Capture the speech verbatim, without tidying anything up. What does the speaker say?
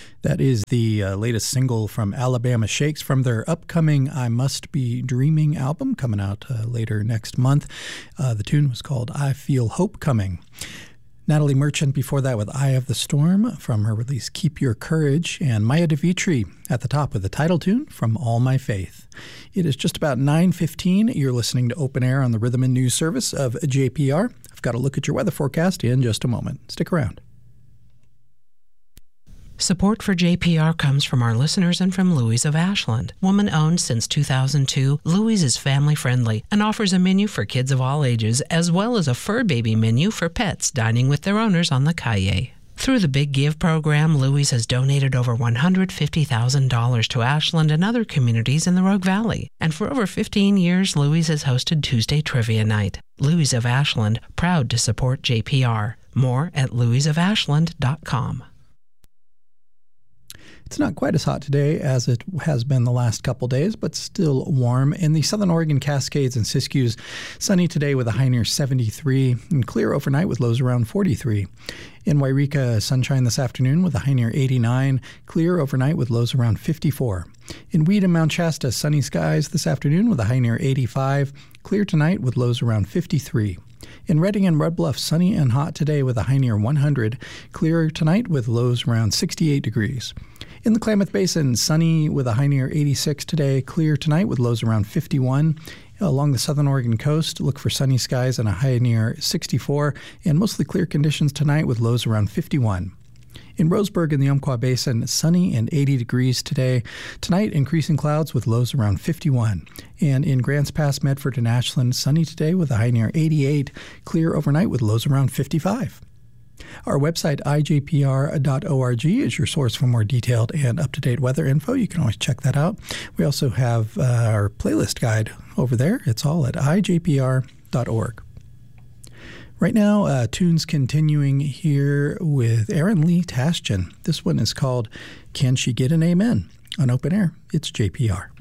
That is the uh, latest single from Alabama Shakes from their upcoming I Must Be Dreaming album coming out uh, later next month. Uh, the tune was called I Feel Hope Coming. Natalie Merchant before that with Eye of the Storm from her release Keep Your Courage, and Maya DeVitri at the top with the title tune from All My Faith. It is just about nine fifteen. You're listening to Open Air on the Rhythm and News Service of J P R. I've got a look at your weather forecast in just a moment. Stick around. Support for J P R comes from our listeners and from Louise of Ashland. Woman-owned since two thousand two, Louise is family-friendly and offers a menu for kids of all ages, as well as a fur baby menu for pets dining with their owners on the Calle. Through the Big Give program, Louise has donated over one hundred fifty thousand dollars to Ashland and other communities in the Rogue Valley. And for over fifteen years, Louise has hosted Tuesday Trivia Night. Louise of Ashland, proud to support J P R. More at louise of ashland dot com. It's not quite as hot today as it has been the last couple days, but still warm. In the Southern Oregon Cascades and Siskiyous, sunny today with a high near seventy-three, and clear overnight with lows around forty-three. In Wairika, sunshine this afternoon with a high near eighty-nine, clear overnight with lows around fifty-four. In Weed and Mount Shasta, sunny skies this afternoon with a high near eighty-five, clear tonight with lows around fifty-three. In Redding and Red Bluff, sunny and hot today with a high near one hundred, clear tonight with lows around sixty-eight degrees. In the Klamath Basin, sunny with a high near eighty-six today, clear tonight with lows around fifty-one. Along the southern Oregon coast, look for sunny skies and a high near sixty-four, and mostly clear conditions tonight with lows around fifty-one. In Roseburg in the Umpqua Basin, sunny and eighty degrees today. Tonight, increasing clouds with lows around fifty-one. And in Grants Pass, Medford, and Ashland, sunny today with a high near eighty-eight, clear overnight with lows around fifty-five. Our website, i j p r dot org, is your source for more detailed and up-to-date weather info. You can always check that out. We also have uh, our playlist guide over there. It's all at i j p r dot org. Right now, uh, tunes continuing here with Aaron Lee Tasjan. This one is called Can She Get an Amen? On Open Air, it's J P R.